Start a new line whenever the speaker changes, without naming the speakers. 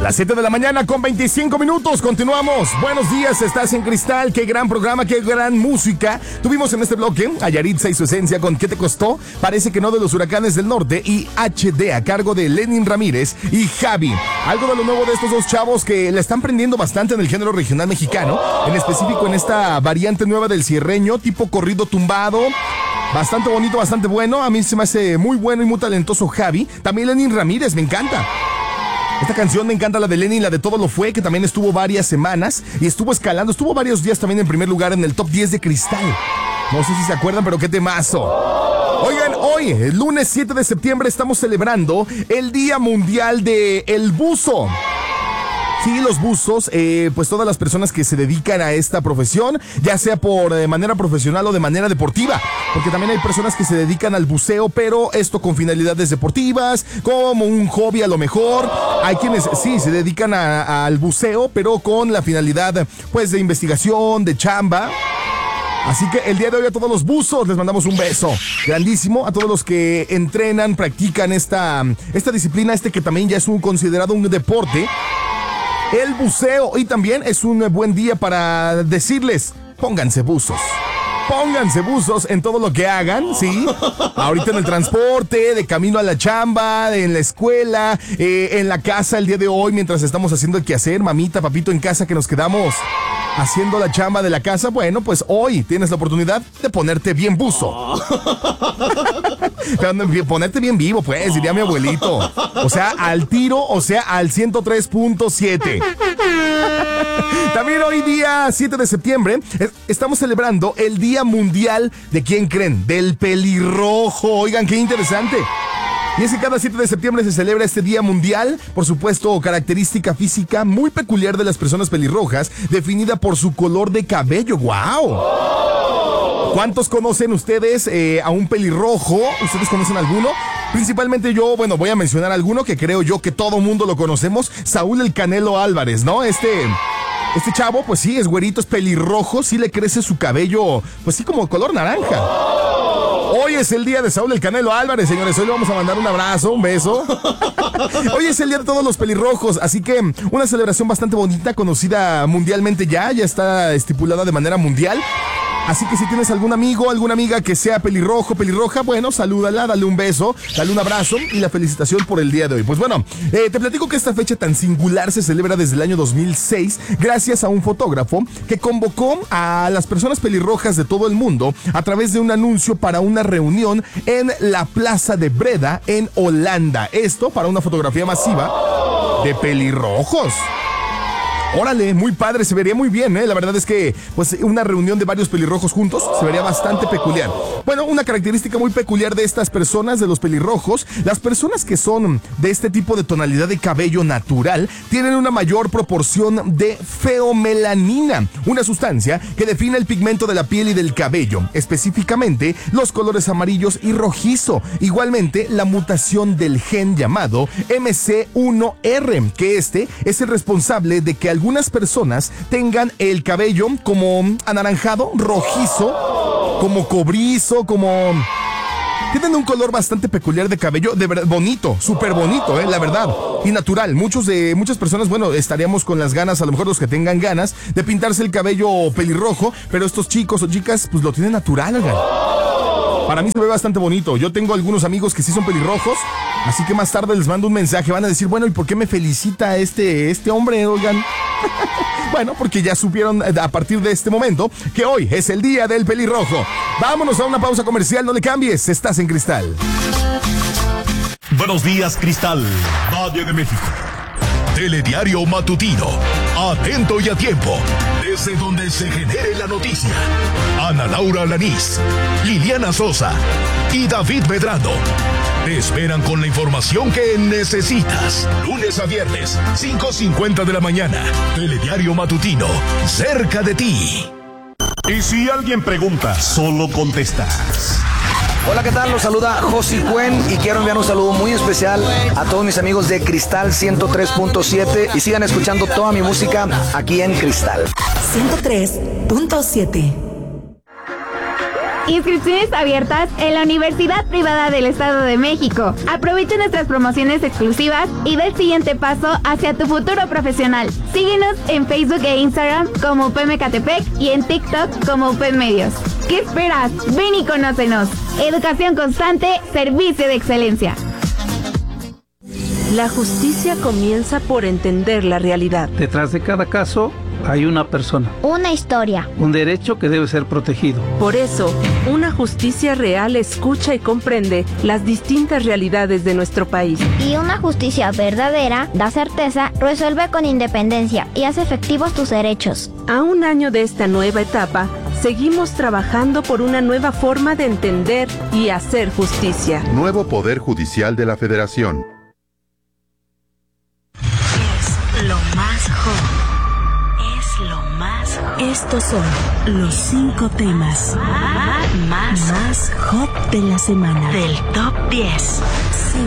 Las 7 de la mañana con 25 minutos. Continuamos. Buenos días, estás en Cristal. Qué gran programa, qué gran música. Tuvimos en este bloque a Yaritza y su esencia con ¿Qué te costó? Parece que no, de los Huracanes del Norte, y HD a cargo de Lenin Ramírez y Javi. Algo de lo nuevo de estos dos chavos que le están prendiendo bastante en el género regional mexicano, en específico en esta variante nueva del cierreño, tipo corrido tumbado. Bastante bonito, bastante bueno. A mí se me hace muy bueno y muy talentoso Javi. También Lenin Ramírez, me encanta. Esta canción me encanta, la de Lenny, la de Todo lo Fue, que también estuvo varias semanas y estuvo escalando, estuvo varios días también en primer lugar en el top 10 de Cristal. No sé si se acuerdan, pero qué temazo. Oigan, hoy, el lunes 7 de septiembre, estamos celebrando el Día Mundial del Buzo. Sí, los buzos, pues todas las personas que se dedican a esta profesión, ya sea por manera profesional o de manera deportiva, porque también hay personas que se dedican al buceo, pero esto con finalidades deportivas, como un hobby a lo mejor. Hay quienes sí se dedican al buceo, pero con la finalidad pues de investigación, de chamba. Así que el día de hoy a todos los buzos les mandamos un beso grandísimo, a todos los que entrenan, practican esta disciplina, que también ya es considerado un deporte, el buceo. Y también es un buen día para decirles, pónganse buzos. Pónganse buzos en todo lo que hagan, ¿sí? Ahorita en el transporte, de camino a la chamba, en la escuela, en la casa el día de hoy, mientras estamos haciendo el quehacer, mamita, papito en casa, que nos quedamos haciendo la chamba de la casa. Bueno, pues hoy tienes la oportunidad de ponerte bien buzo. Ponerte bien vivo, pues, diría mi abuelito. O sea, al tiro, o sea, al 103.7. También hoy día 7 de septiembre estamos celebrando el Día Mundial de ¿quién creen? Del pelirrojo. Oigan, qué interesante. Y es que cada 7 de septiembre se celebra este Día Mundial, por supuesto, característica física muy peculiar de las personas pelirrojas, definida por su color de cabello. ¡Wow! ¿Cuántos conocen ustedes a un pelirrojo? ¿Ustedes conocen alguno? Principalmente yo, bueno, voy a mencionar alguno que creo yo que todo mundo lo conocemos, Saúl el Canelo Álvarez, ¿no? Este chavo, pues sí, es güerito, es pelirrojo, sí le crece su cabello, pues sí, como color naranja. Hoy es el día de Saúl el Canelo Álvarez, señores. Hoy le vamos a mandar un abrazo, un beso. Hoy es el día de todos los pelirrojos, así que una celebración bastante bonita, conocida mundialmente ya está estipulada de manera mundial. Así que si tienes algún amigo, alguna amiga que sea pelirrojo, pelirroja, bueno, salúdala, dale un beso, dale un abrazo y la felicitación por el día de hoy. Pues bueno, te platico que esta fecha tan singular se celebra desde el año 2006 gracias a un fotógrafo que convocó a las personas pelirrojas de todo el mundo a través de un anuncio para una reunión en la Plaza de Breda en Holanda. Esto para una fotografía masiva de pelirrojos. Órale, muy padre, se vería muy bien, ¿eh? La verdad es que, pues, una reunión de varios pelirrojos juntos se vería bastante peculiar. Bueno, una característica muy peculiar de estas personas, de los pelirrojos, las personas que son de este tipo de tonalidad de cabello natural, tienen una mayor proporción de feomelanina, una sustancia que define el pigmento de la piel y del cabello, específicamente los colores amarillos y rojizo. Igualmente, la mutación del gen llamado MC1R, que es el responsable de que algunas personas tengan el cabello como anaranjado, rojizo, como cobrizo, como... Tienen un color bastante peculiar de cabello, de verdad, bonito, súper bonito, la verdad, y natural. Muchas personas, bueno, estaríamos con las ganas, a lo mejor los que tengan ganas, de pintarse el cabello pelirrojo, pero estos chicos o chicas, pues lo tienen natural, oigan. Para mí se ve bastante bonito. Yo tengo algunos amigos que sí son pelirrojos, así que más tarde les mando un mensaje. Van a decir, bueno, ¿y por qué me felicita este hombre, oigan? Bueno, porque ya supieron a partir de este momento que hoy es el día del pelirrojo. Vámonos a una pausa comercial, no le cambies, estás en Cristal.
Buenos días, Cristal, Valle de México. Telediario matutino, atento y a tiempo, desde donde se genere la noticia. Ana Laura Alanís, Liliana Sosa y David Medrano te esperan con la información que necesitas. Lunes a viernes, 5:50 de la mañana. Telediario matutino, cerca de ti. Y si alguien pregunta, solo contestas.
Hola, ¿qué tal? Los saluda Josi Cuen y quiero enviar un saludo muy especial a todos mis amigos de Cristal 103.7 y sigan escuchando toda mi música aquí en Cristal
103.7. Inscripciones abiertas en la Universidad Privada del Estado de México. Aprovecha nuestras promociones exclusivas y da el siguiente paso hacia tu futuro profesional. Síguenos en Facebook e Instagram como UP Ecatepec y en TikTok como UP Medios. ¿Qué esperas? Ven y conócenos. Educación constante, servicio de excelencia.
La justicia comienza por entender la realidad.
Detrás de cada caso hay una persona.
Una historia.
Un derecho que debe ser protegido.
Por eso, una justicia real escucha y comprende las distintas realidades de nuestro país.
Y una justicia verdadera da certeza, resuelve con independencia y hace efectivos tus derechos.
A un año de esta nueva etapa, seguimos trabajando por una nueva forma de entender y hacer justicia.
Nuevo Poder Judicial de la Federación.
Es lo más hot. Es lo más hot. Estos son los 5 temas más hot de la semana. Del Top 10.